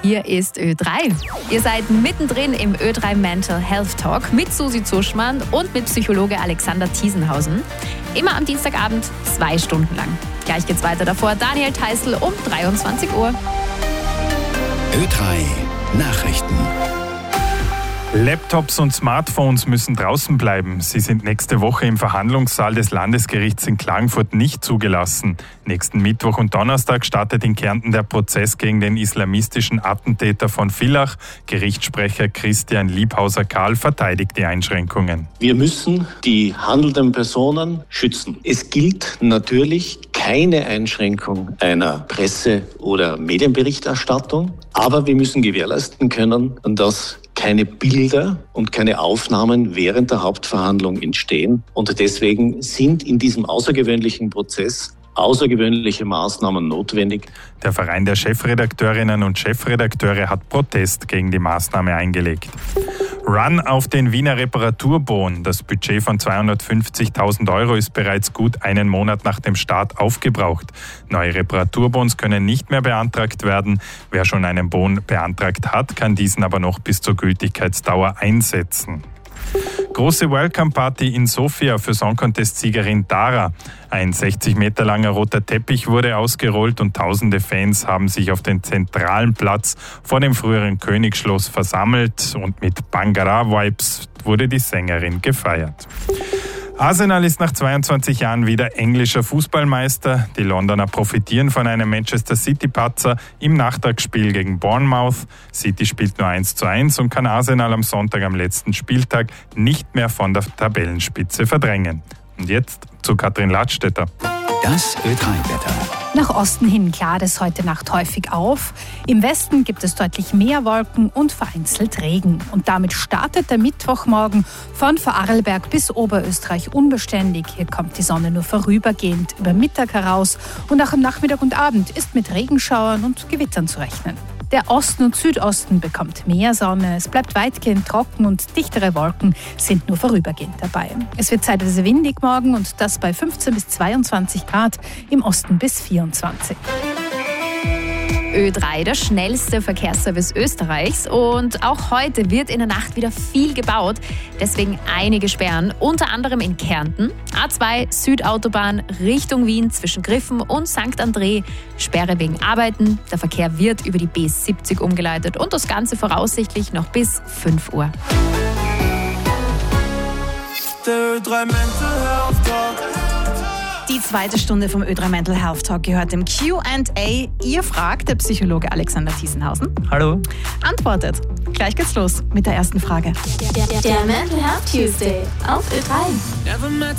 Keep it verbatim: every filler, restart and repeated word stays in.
Hier ist Ö drei. Ihr seid mittendrin im Ö drei Mental Health Talk mit Susi Zuschmann und mit Psychologe Alexander Thiesenhausen. Immer am Dienstagabend zwei Stunden lang. Gleich geht's weiter davor. Daniel Theißl um dreiundzwanzig Uhr. Ö drei Nachrichten. Laptops und Smartphones müssen draußen bleiben. Sie sind nächste Woche im Verhandlungssaal des Landesgerichts in Klagenfurt nicht zugelassen. Nächsten Mittwoch und Donnerstag startet in Kärnten der Prozess gegen den islamistischen Attentäter von Villach. Gerichtssprecher Christian Liebhauser-Karl verteidigt die Einschränkungen. Wir müssen die handelnden Personen schützen. Es gilt natürlich keine Einschränkung einer Presse- oder Medienberichterstattung, aber wir müssen gewährleisten können, dass keine Bilder und keine Aufnahmen während der Hauptverhandlung entstehen. Und deswegen sind in diesem außergewöhnlichen Prozess außergewöhnliche Maßnahmen notwendig. Der Verein der Chefredakteurinnen und Chefredakteure hat Protest gegen die Maßnahme eingelegt. Run auf den Wiener Reparaturbon. Das Budget von zweihundertfünfzigtausend Euro ist bereits gut einen Monat nach dem Start aufgebraucht. Neue Reparaturbons können nicht mehr beantragt werden. Wer schon einen Bon beantragt hat, kann diesen aber noch bis zur Gültigkeitsdauer einsetzen. Große Welcome-Party in Sofia für Song-Contest-Siegerin Dara. Ein sechzig Meter langer roter Teppich wurde ausgerollt und tausende Fans haben sich auf den zentralen Platz vor dem früheren Königsschloss versammelt und mit Bhangra-Vibes wurde die Sängerin gefeiert. Arsenal ist nach zweiundzwanzig Jahren wieder englischer Fußballmeister. Die Londoner profitieren von einem Manchester City-Patzer im Nachtragsspiel gegen Bournemouth. City spielt nur eins zu eins und kann Arsenal am Sonntag am letzten Spieltag nicht mehr von der Tabellenspitze verdrängen. Und jetzt zu Katrin Ladstätter. Das Ö drei Wetter. Nach Osten hin klart es heute Nacht häufig auf. Im Westen gibt es deutlich mehr Wolken und vereinzelt Regen. Und damit startet der Mittwochmorgen von Vorarlberg bis Oberösterreich unbeständig. Hier kommt die Sonne nur vorübergehend über Mittag heraus. Und auch am Nachmittag und Abend ist mit Regenschauern und Gewittern zu rechnen. Der Osten und Südosten bekommt mehr Sonne. Es bleibt weitgehend trocken und dichtere Wolken sind nur vorübergehend dabei. Es wird zeitweise windig morgen und das bei fünfzehn bis zweiundzwanzig Grad, im Osten bis vierundzwanzig. Ö drei, der schnellste Verkehrsservice Österreichs. Und auch heute wird in der Nacht wieder viel gebaut. Deswegen einige Sperren, unter anderem in Kärnten. A zwei Südautobahn Richtung Wien zwischen Griffen und Sankt André. Sperre wegen Arbeiten. Der Verkehr wird über die B siebzig umgeleitet. Und das Ganze voraussichtlich noch bis fünf Uhr. Der Ö drei Mental Health Talk. Die zweite Stunde vom Ö drei Mental Health Talk gehört dem Q and A. Ihr fragt, der Psychologe Alexander Thiesenhausen. Hallo. Antwortet. Gleich geht's los mit der ersten Frage. Der, der, der Mental Health Tuesday auf Ö drei.